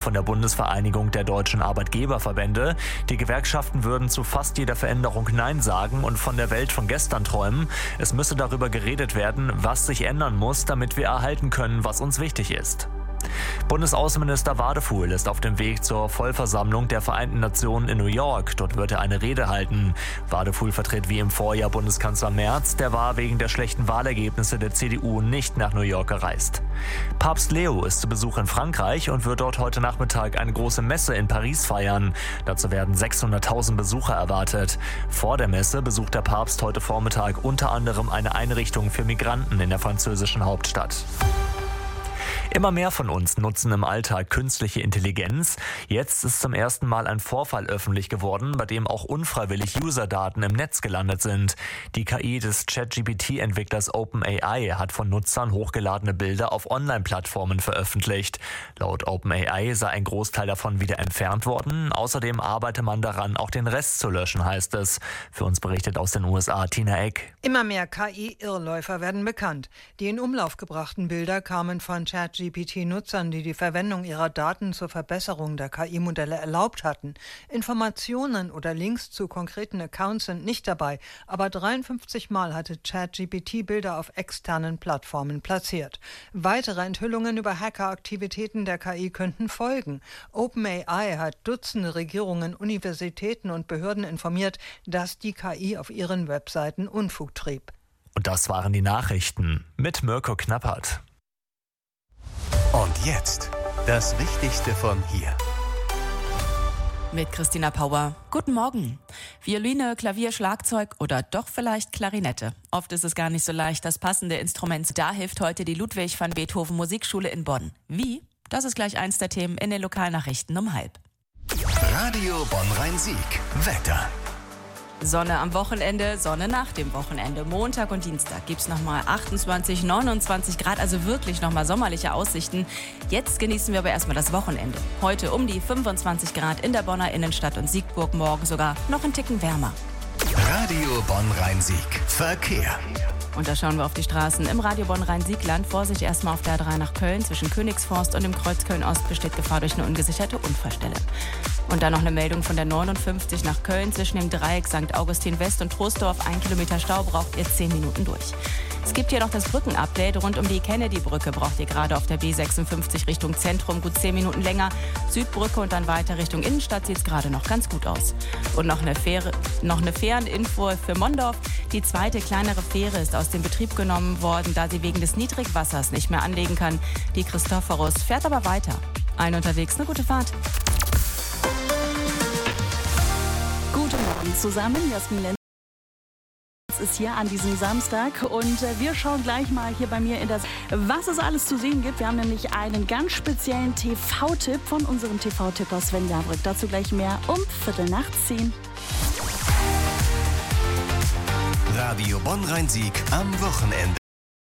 von der Bundesvereinigung der deutschen Arbeitgeberverbände. Die Gewerkschaften würden zu fast jeder Veränderung Nein sagen und von der Welt von gestern träumen. Es müsse darüber geredet werden, was sich ändern muss, damit wir erhalten können, was uns wichtig ist. Bundesaußenminister Wadefuhl ist auf dem Weg zur Vollversammlung der Vereinten Nationen in New York. Dort wird er eine Rede halten. Wadefuhl vertritt wie im Vorjahr Bundeskanzler Merz. Der war wegen der schlechten Wahlergebnisse der CDU nicht nach New York gereist. Papst Leo ist zu Besuch in Frankreich und wird dort heute Nachmittag eine große Messe in Paris feiern. Dazu werden 600.000 Besucher erwartet. Vor der Messe besucht der Papst heute Vormittag unter anderem eine Einrichtung für Migranten in der französischen Hauptstadt. Immer mehr von uns nutzen im Alltag künstliche Intelligenz. Jetzt ist zum ersten Mal ein Vorfall öffentlich geworden, bei dem auch unfreiwillig Userdaten im Netz gelandet sind. Die KI des ChatGPT-Entwicklers OpenAI hat von Nutzern hochgeladene Bilder auf Online-Plattformen veröffentlicht. Laut OpenAI sei ein Großteil davon wieder entfernt worden. Außerdem arbeite man daran, auch den Rest zu löschen, heißt es. Für uns berichtet aus den USA Tina Eck. Immer mehr KI-Irrläufer werden bekannt. Die in Umlauf gebrachten Bilder kamen von ChatGPT-Nutzern, die die Verwendung ihrer Daten zur Verbesserung der KI-Modelle erlaubt hatten. Informationen oder Links zu konkreten Accounts sind nicht dabei, aber 53 Mal hatte ChatGPT Bilder auf externen Plattformen platziert. Weitere Enthüllungen über Hackeraktivitäten der KI könnten folgen. OpenAI hat Dutzende Regierungen, Universitäten und Behörden informiert, dass die KI auf ihren Webseiten Unfug trieb. Und das waren die Nachrichten mit Mirko Knappert. Und jetzt das Wichtigste von hier. Mit Christina Pauer. Guten Morgen. Violine, Klavier, Schlagzeug oder doch vielleicht Klarinette. Oft ist es gar nicht so leicht, das passende Instrument. Da hilft heute die Ludwig van Beethoven Musikschule in Bonn. Wie? Das ist gleich eins der Themen in den Lokalnachrichten um 12:30. Radio Bonn-Rhein-Sieg. Wetter. Sonne am Wochenende, Sonne nach dem Wochenende. Montag und Dienstag gibt's nochmal 28, 29 Grad, also wirklich nochmal sommerliche Aussichten. Jetzt genießen wir aber erstmal das Wochenende. Heute um die 25 Grad in der Bonner Innenstadt und Siegburg, morgen sogar noch ein Ticken wärmer. Radio Bonn-Rhein-Sieg. Verkehr. Und da schauen wir auf die Straßen im Radio Bonn-Rhein-Sieg-Land. Vorsicht erstmal auf der A3 nach Köln. Zwischen Königsforst und dem Kreuz Köln-Ost besteht Gefahr durch eine ungesicherte Unfallstelle. Und dann noch eine Meldung von der 59 nach Köln. Zwischen dem Dreieck St. Augustin West und Troisdorf 1 Kilometer Stau, braucht ihr 10 Minuten durch. Es gibt hier noch das Brückenupdate. Rund um die Kennedy-Brücke braucht ihr gerade auf der B56 Richtung Zentrum gut 10 Minuten länger. Südbrücke und dann weiter Richtung Innenstadt sieht es gerade noch ganz gut aus. Und noch eine Fähreninfo für Mondorf. Die zweite kleinere Fähre ist aus dem Betrieb genommen worden, da sie wegen des Niedrigwassers nicht mehr anlegen kann. Die Christophorus fährt aber weiter. Allen unterwegs eine gute Fahrt. Guten Morgen zusammen, Jasmin Lenz ist hier an diesem Samstag und wir schauen gleich mal hier bei mir in das, was es alles zu sehen gibt. Wir haben nämlich einen ganz speziellen TV-Tipp von unserem TV-Tipper Sven Jabrück. Dazu gleich mehr um 10:15. Radio Bonn-Rhein-Sieg am Wochenende.